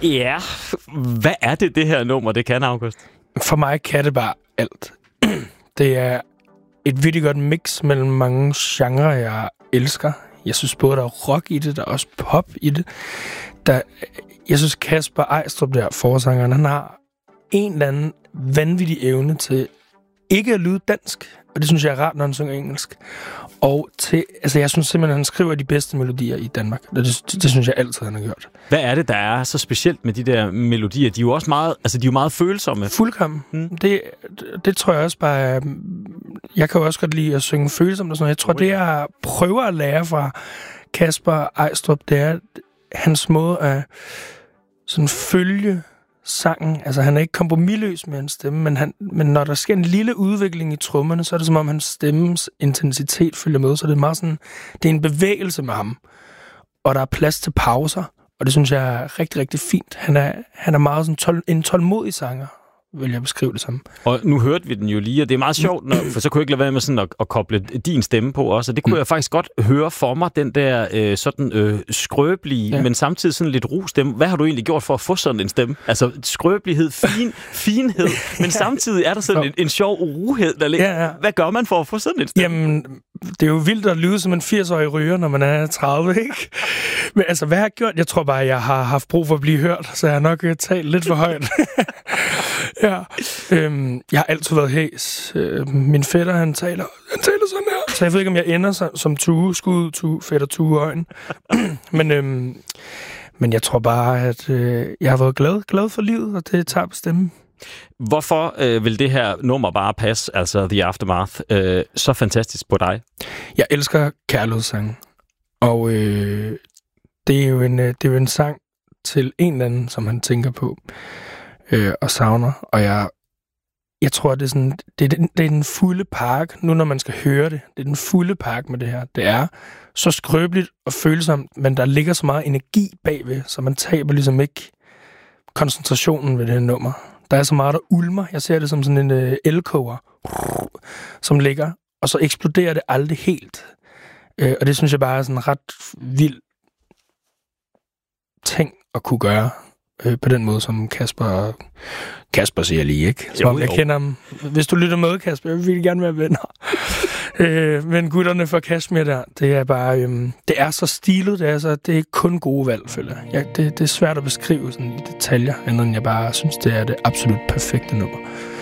Ja, hvad er det her nummer, det kan, August? For mig kan det bare alt. Det er et virkelig godt mix mellem mange genrer, jeg elsker. Jeg synes både, der er rock i det, der er også pop i det. Jeg synes, Kasper Eistrup, der forsangeren, han har en eller anden vanvittig evne til ikke at lyde dansk, og det synes jeg er rart, når han synger engelsk. Og jeg synes simpelthen, han skriver de bedste melodier i Danmark. Det synes jeg altid, han har gjort. Hvad er det, der er så specielt med de der melodier? De er jo også meget, de er jo meget følsomme. Fuldkommen. Det tror jeg også bare... Jeg kan jo også godt lide at synge følsomt og sådan noget. Jeg tror, det jeg prøver at lære fra Kasper Eistrup, det er hans måde at sådan følge sangen. Altså, han er ikke kompromisløs med hans stemme, men når der sker en lille udvikling i trommerne, så er det som om hans stemmes intensitet følger med. Så det er meget sådan, det er en bevægelse med ham. Og der er plads til pauser, og det synes jeg er rigtig, rigtig fint. Han er meget sådan en tålmodig sanger, vil jeg beskrive det som. Og nu hørte vi den jo lige, og det er meget sjovt, for så kunne jeg ikke lade være med sådan at koble din stemme på også. Og det kunne jeg faktisk godt høre for mig, den der skrøbelige, men samtidig sådan lidt ro stemme. Hvad har du egentlig gjort for at få sådan en stemme? Altså skrøbelighed, finhed, men samtidig er der sådan en sjov rohed, der ligger. Ja. Hvad gør man for at få sådan en stemme? Jamen, det er jo vildt at lyde som en 80-årig ryger, når man er 30, ikke? Men altså, hvad har jeg gjort? Jeg tror bare, jeg har haft brug for at blive hørt, så jeg har nok talt lidt for højt. Ja. Jeg har altid været hæs. Min fætter, han taler sådan her. Så jeg ved ikke, om jeg ender som Tue, skud, fætter Tue øjen. Men jeg tror bare, at jeg har været glad for livet, og det tager på stemmen. Hvorfor vil det her nummer bare passe, altså The Aftermath, så fantastisk på dig? Jeg elsker kærlighedssange. Og det er jo en sang til en eller anden, som han tænker på og savner. Og jeg tror, det er sådan, det er den fulde park, nu når man skal høre det. Det er den fulde park med det her. Det er så skrøbeligt og følsomt, men der ligger så meget energi bagved, så man taber ligesom ikke koncentrationen ved det her nummer. Der er så meget, der ulmer. Jeg ser det som sådan en elkoger, som ligger, og så eksploderer det aldrig helt. Og det synes jeg bare er sådan en ret vild ting at kunne gøre. På den måde, som Kasper siger lige, ikke? Som om jeg kender ham. Hvis du lytter med, Kasper, jeg vil gerne være venner. Men gutterne fra Kashmir der, det er bare... det er så stilet, det er kun gode valg, føler jeg. Det er svært at beskrive sådan i detaljer, end jeg bare synes, det er det absolut perfekte nummer.